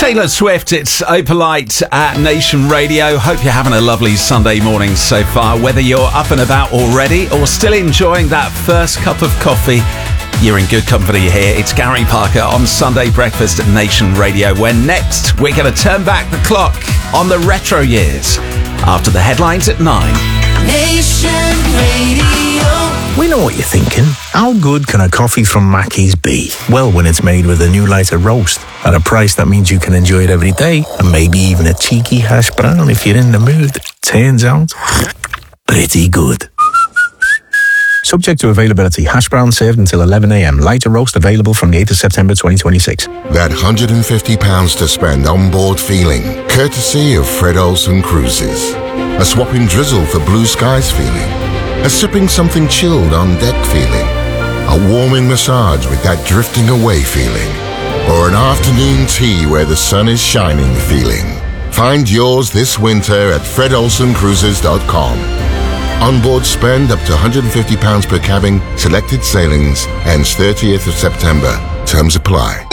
Taylor Swift, it's Opalite at Nation Radio. Hope you're having a lovely Sunday morning so far. Whether you're up and about already or still enjoying that first cup of coffee, you're in good company here. It's Gary Parker on Sunday Breakfast at Nation Radio, where next we're going to turn back the clock on the retro years after the headlines at 9. Nation Radio. We know what you're thinking. How good can a coffee from Mackey's be? Well, when it's made with a new lighter roast at a price that means you can enjoy it every day, and maybe even a cheeky hash brown if you're in the mood. Turns out, pretty good. Subject to availability. Hash brown served until 11 a.m. Lighter roast available from the 8th of September 2026. That £150 to spend on board feeling, courtesy of Fred Olsen Cruises. A swapping drizzle for blue skies feeling. A sipping something chilled on deck feeling. A warming massage with that drifting away feeling. Or an afternoon tea where the sun is shining feeling. Find yours this winter at fredolsencruises.com. Onboard spend up to £150 per cabin, selected sailings, ends 30th of September. Terms apply.